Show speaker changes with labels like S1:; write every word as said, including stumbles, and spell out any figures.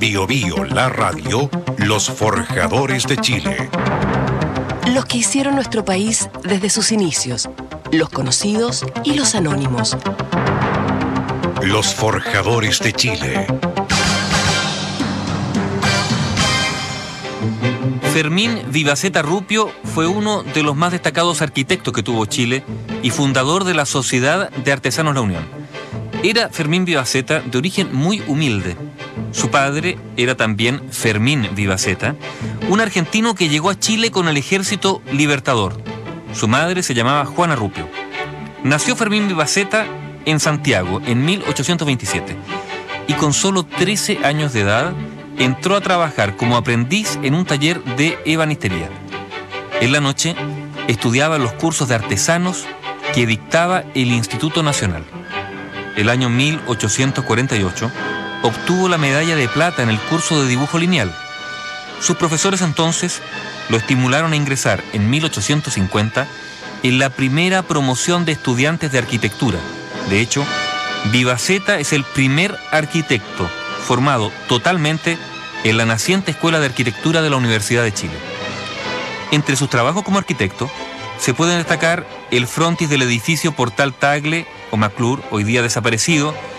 S1: Bio Bio, la radio, los forjadores de Chile.
S2: Los que hicieron nuestro país desde sus inicios, los conocidos y los anónimos.
S1: Los forjadores de Chile.
S3: Fermín Vivaceta Rupio fue uno de los más destacados arquitectos que tuvo Chile y fundador de la Sociedad de Artesanos La Unión. Era Fermín Vivaceta de origen muy humilde. Su padre era también Fermín Vivaceta, un argentino que llegó a Chile con el Ejército Libertador. Su madre se llamaba Juana Rupio. Nació Fermín Vivaceta en Santiago en mil ochocientos veintisiete y con solo trece años de edad entró a trabajar como aprendiz en un taller de ebanistería. En la noche estudiaba los cursos de artesanos que dictaba el Instituto Nacional. El año mil ochocientos cuarenta y ocho obtuvo la medalla de plata en el curso de dibujo lineal. Sus profesores entonces lo estimularon a ingresar en mil ochocientos cincuenta en la primera promoción de estudiantes de arquitectura. De hecho, Vivaceta es el primer arquitecto formado totalmente en la naciente Escuela de Arquitectura de la Universidad de Chile. Entre sus trabajos como arquitecto se pueden destacar el frontis del edificio Portal Tagle o McClure, hoy día desaparecido,